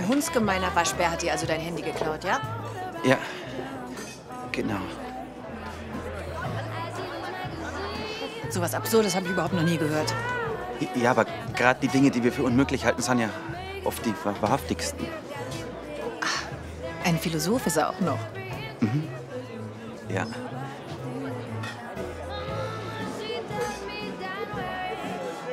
hundsgemeiner Waschbär hat dir also dein Handy geklaut, ja? Ja, genau. So was Absurdes habe ich überhaupt noch nie gehört. Ja, aber gerade die Dinge, die wir für unmöglich halten, sind ja oft die wahrhaftigsten. Ein Philosoph ist er auch noch. Ja.